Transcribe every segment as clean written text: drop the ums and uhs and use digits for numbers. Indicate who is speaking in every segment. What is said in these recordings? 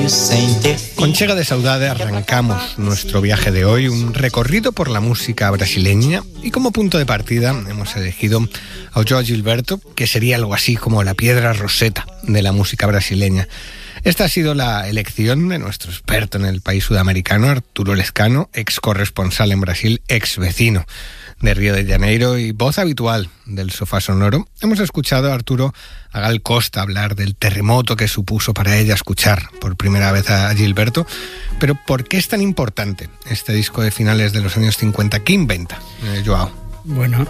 Speaker 1: Con Chega de Saudade arrancamos nuestro viaje de hoy, un recorrido por la música brasileña, y como punto de partida hemos elegido a João Gilberto, que sería algo así como la piedra roseta de la música brasileña. Esta ha sido la elección de nuestro experto en el país sudamericano, Arturo Lescano, ex corresponsal en Brasil, ex vecino de Río de Janeiro y voz habitual del Sofá Sonoro. Hemos escuchado a Arturo a Gal Costa hablar del terremoto que supuso para ella escuchar por primera vez a Gilberto. Pero ¿por qué es tan importante este disco de finales de los años 50? ¿Qué inventa João?
Speaker 2: Bueno,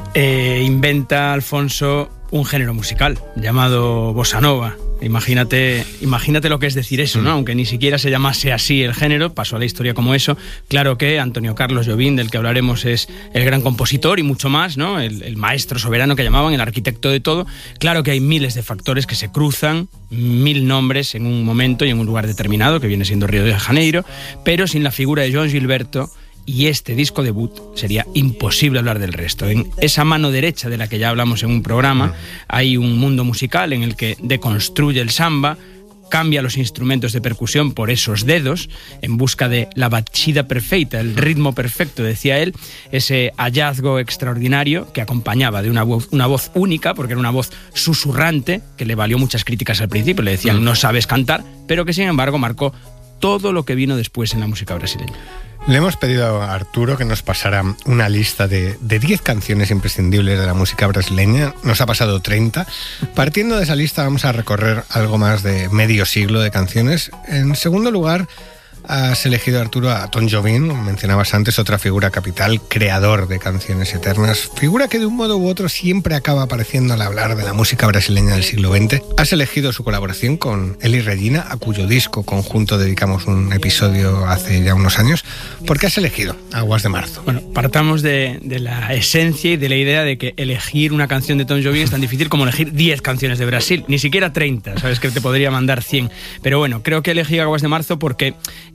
Speaker 2: inventa Alfonso un género musical llamado bossa nova. Imagínate lo que es decir eso, ¿no? Aunque ni siquiera se llamase así el género, pasó a la historia como eso. Claro que Antonio Carlos Jobim, del que hablaremos, es el gran compositor y mucho más, ¿no? El maestro soberano que llamaban, el arquitecto de todo. Claro que hay miles de factores que se cruzan, 1000 nombres en un momento y en un lugar determinado, que viene siendo Río de Janeiro, pero sin la figura de João Gilberto y este disco debut sería imposible hablar del resto. En esa mano derecha de la que ya hablamos en un programa hay un mundo musical en el que deconstruye el samba, cambia los instrumentos de percusión por esos dedos en busca de la batida perfecta, el ritmo perfecto, decía él, ese hallazgo extraordinario que acompañaba de una voz única, porque era una voz susurrante, que le valió muchas críticas al principio, le decían no sabes cantar, pero que sin embargo marcó todo lo que vino después en la música brasileña.
Speaker 1: Le hemos pedido a Arturo que nos pasara una lista de 10 canciones imprescindibles de la música brasileña. Nos ha pasado 30. Partiendo de esa lista vamos a recorrer algo más de medio siglo de canciones. En segundo lugar, has elegido, Arturo, a Tom Jobim, mencionabas antes, otra figura capital, creador de canciones eternas, figura que de un modo u otro siempre acaba apareciendo al hablar de la música brasileña del siglo XX. Has elegido su colaboración con Elis Regina, a cuyo disco conjunto dedicamos un episodio hace ya unos años. ¿Por qué has elegido Aguas de Marzo?
Speaker 2: Bueno, partamos de la esencia y de la idea de que elegir una canción de Tom Jobim es tan difícil como elegir 10 canciones de Brasil, ni siquiera 30, sabes que te podría mandar 100. Pero bueno, creo que elegí Aguas de Marzo porque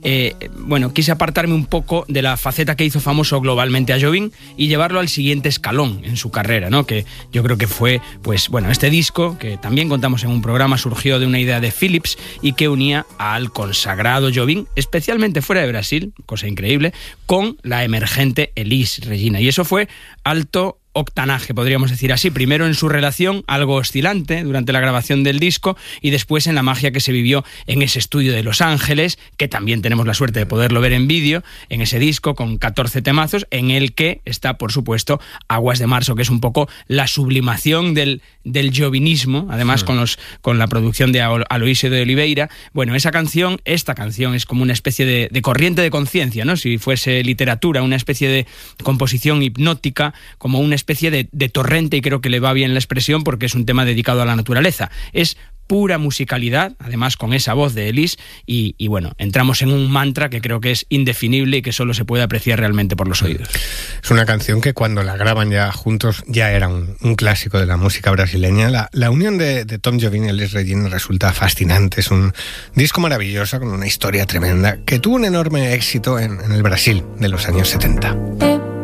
Speaker 2: quise apartarme un poco de la faceta que hizo famoso globalmente a Jobim y llevarlo al siguiente escalón en su carrera, ¿no? Que yo creo que fue, este disco, que también contamos en un programa, surgió de una idea de Philips y que unía al consagrado Jobim, especialmente fuera de Brasil, cosa increíble, con la emergente Elis Regina. Y eso fue alto octanaje, podríamos decir así, primero en su relación, algo oscilante durante la grabación del disco, y después en la magia que se vivió en ese estudio de Los Ángeles, que también tenemos la suerte de poderlo ver en vídeo, en ese disco con 14 temazos, en el que está, por supuesto, Aguas de Marzo, que es un poco la sublimación del jovinismo, además con la producción de Aloísio de Oliveira. Bueno, esta canción es como una especie de corriente de conciencia, ¿no? Si fuese literatura, una especie de composición hipnótica, como una especie de torrente, y creo que le va bien la expresión porque es un tema dedicado a la naturaleza. Es pura musicalidad, además con esa voz de Elis, y entramos en un mantra que creo que es indefinible y que solo se puede apreciar realmente por los oídos.
Speaker 1: Es una canción que cuando la graban ya juntos ya era un clásico de la música brasileña. La unión de Tom Jobim y Elis Regina resulta fascinante. Es un disco maravilloso con una historia tremenda que tuvo un enorme éxito en el Brasil de los años 70.